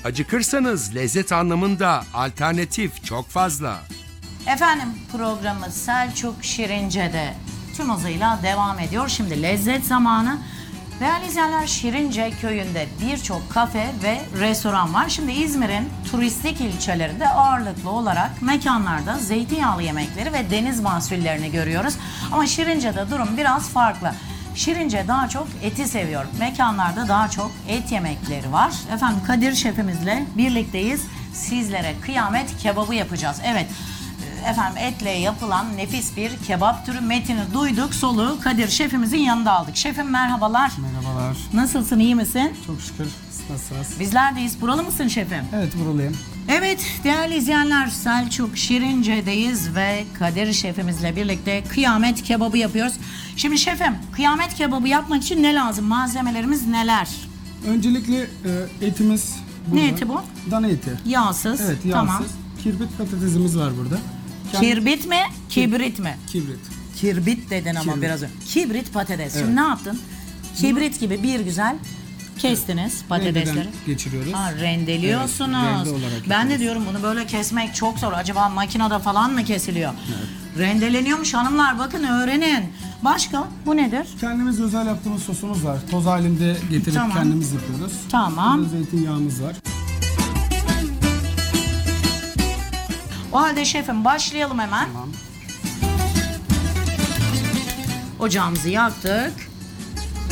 Acıkırsanız lezzet anlamında alternatif çok fazla. Efendim programımız Selçuk Şirince'de tüm hızıyla devam ediyor. Şimdi lezzet zamanı. Değerli izleyenler, Şirince köyünde birçok kafe ve restoran var. Şimdi İzmir'in turistik ilçelerinde ağırlıklı olarak mekanlarda zeytinyağlı yemekleri ve deniz mahsullerini görüyoruz. Ama Şirince'de durum biraz farklı. Şirince daha çok eti seviyor. Mekanlarda daha çok et yemekleri var. Efendim Kadir şefimizle birlikteyiz. Sizlere kıyamet kebabı yapacağız. Evet. Efendim etle yapılan nefis bir kebap türü. Metini duyduk, soluğu Kadir şefimizin yanında aldık. Şefim merhabalar. Merhabalar. Nasılsın, iyi misin? Çok şükür. Siz nasılsınız? Bizler deyiz. Buralı mısın şefim? Evet, buralıyım. Evet değerli izleyenler, Selçuk Şirince'deyiz ve Kadir şefimizle birlikte kıyamet kebabı yapıyoruz. Şimdi şefim, kıyamet kebabı yapmak için ne lazım? Malzemelerimiz neler? Öncelikle etimiz burada. Ne eti bu? Dana eti. Yağsız. Evet, yağsız. Tamam. Kirbit patatesimiz var burada. Kirbit mi? Kibrit mi? Kibrit. Kirbit dedin ama Kibrit. biraz önce. Kibrit patates. Evet. Şimdi ne yaptın? Kibrit gibi bir güzel kestiniz patatesleri. Rendeden geçiriyoruz. Ha, rendeliyorsunuz. Evet, rende olarak Ben de yapıyoruz. diyorum bunu böyle kesmek çok zor. Acaba makinede falan mı kesiliyor? Evet. Rendeleniyormuş hanımlar, bakın öğrenin. Başka bu nedir? Kendimiz özel yaptığımız sosumuz var. Toz halinde getirip Tamam. kendimiz yapıyoruz. Tamam. Burada zeytinyağımız var. O halde şefim başlayalım hemen. Tamam. Ocağımızı yaktık.